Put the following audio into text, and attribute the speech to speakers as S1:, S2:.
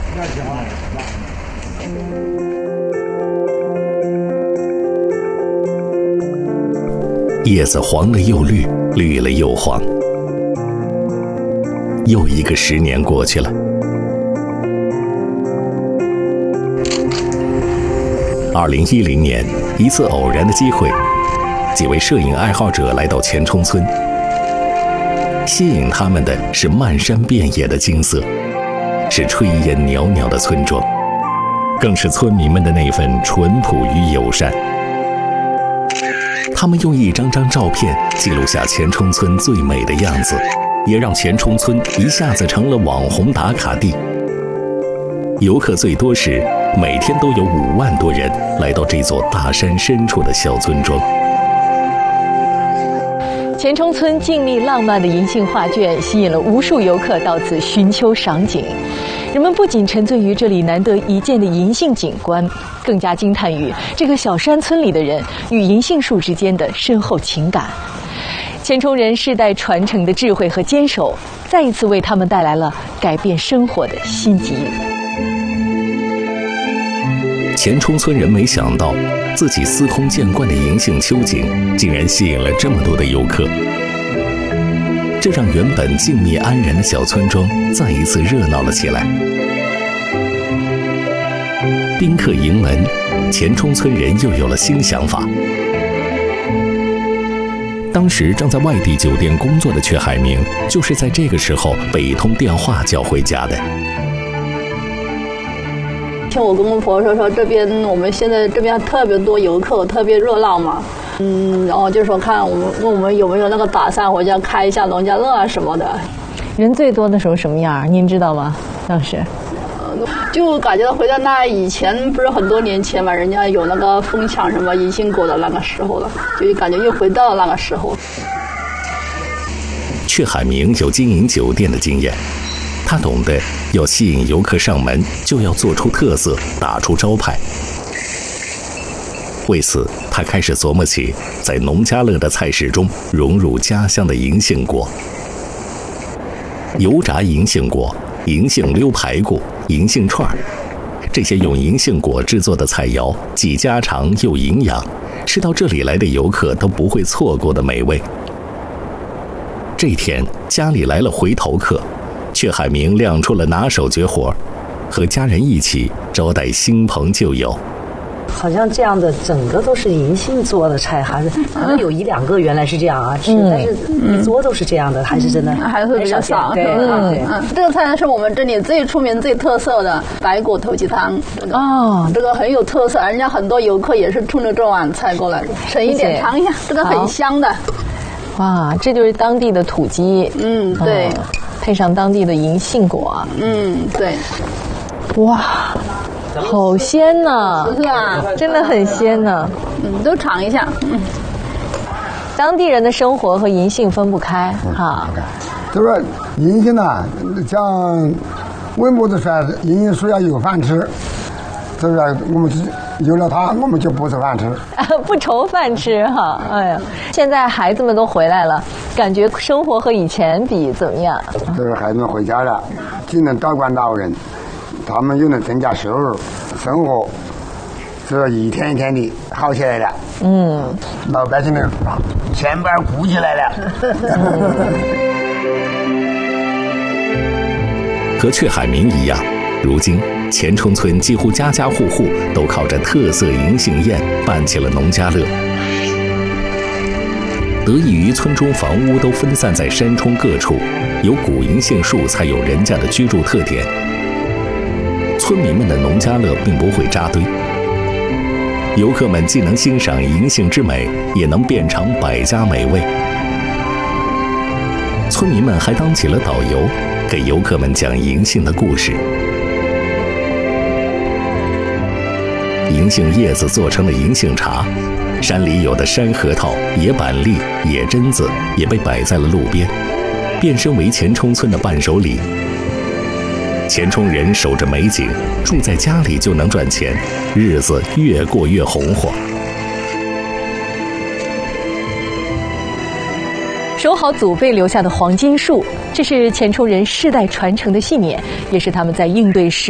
S1: 叶子黄了又绿，绿了又黄。又一个10年过去了。2010年，一次偶然的机会，几位摄影爱好者来到钱冲村，吸引他们的是漫山遍野的景色，是炊烟袅袅的村庄，更是村民们的那份淳朴与友善。他们用一张张照片记录下钱冲村最美的样子，也让钱冲村一下子成了网红打卡地。游客最多时，每天都有5万多人来到这座大山深处的小村庄。
S2: 钱冲村静谧浪漫的银杏画卷吸引了无数游客到此寻秋赏景。人们不仅沉醉于这里难得一见的银杏景观，更加惊叹于这个小山村里的人与银杏树之间的深厚情感。钱冲人世代传承的智慧和坚守，再一次为他们带来了改变生活的新机遇。
S1: 钱冲村人没想到，自己司空见惯的银杏秋景，竟然吸引了这么多的游客。这让原本静谧安然的小村庄再一次热闹了起来。宾客盈门，钱冲村人又有了新想法。当时正在外地酒店工作的阙海明，就是在这个时候被一通电话叫回家的。
S3: 听我公公婆说这边我们现在这边特别多游客，特别热闹嘛。然后就说看我们有没有那个打算回家开一下农家乐啊什么的。
S2: 人最多的时候什么样？您知道吗？当时？
S3: 就感觉回到那以前不是很多年前嘛，人家有那个疯抢什么银杏果的那个时候了，就感觉又回到那个时候。
S1: 阙海明有经营酒店的经验，他懂得要吸引游客上门，就要做出特色，打出招牌。为此，他开始琢磨起在农家乐的菜式中融入家乡的银杏果。油炸银杏果、银杏溜排骨、银杏串儿，这些用银杏果制作的菜肴，既家常又营养，是到这里来的游客都不会错过的美味。这天，家里来了回头客，阙海明亮出了拿手绝活，和家人一起招待新朋旧友。
S4: 好像这样的整个都是银杏做的菜，还是可能有1、2个原来是这样啊，但是一桌都是这样的，还是真的
S3: 还是比较少。
S4: 对，
S3: 这个菜是我们这里最出名、最特色的白果头鸡汤。这个很有特色，人家很多游客也是冲着这碗菜过来的，省一点尝一下，这个很香的。
S2: 哇，这就是当地的土鸡。
S3: 对，
S2: 配上当地的银杏果。
S3: 对。
S2: 哇。好鲜呐！
S3: 是啊，
S2: 真的很鲜呐。
S3: 都尝一下。
S2: 当地人的生活和银杏分不开哈。
S5: 就是银杏呢，像温补的说，银杏树要有饭吃，就是我们有了它，我们就不愁饭吃。
S2: 不愁饭吃哈，哎呀！现在孩子们都回来了，感觉生活和以前比怎么样？
S5: 就是孩子们回家了，既能照顾老人。他们又能增加收入，生活是一天一天的好起来了。老百姓的钱包鼓起来了。
S1: 和阙海明一样，如今钱冲村几乎家家户户都靠着特色银杏宴办起了农家乐。得益于村中房屋都分散在山冲各处，有古银杏树才有人家的居住特点。村民们的农家乐并不会扎堆，游客们既能欣赏银杏之美，也能遍尝百家美味。村民们还当起了导游，给游客们讲银杏的故事。银杏叶子做成了银杏茶，山里有的山核桃、野板栗、野榛子也被摆在了路边，变身为钱冲村的伴手礼。钱冲人守着美景，住在家里就能赚钱，日子越过越红火。
S2: 守好祖辈留下的黄金树，这是钱冲人世代传承的信念，也是他们在应对时